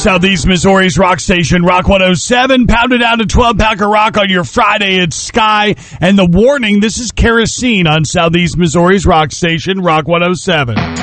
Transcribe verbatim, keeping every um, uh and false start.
Southeast Missouri's rock station, Rock one oh seven. Pound it down to twelve pack of rock on your Friday. It's Sky. And the warning, this is kerosene on Southeast Missouri's rock station, Rock one oh seven.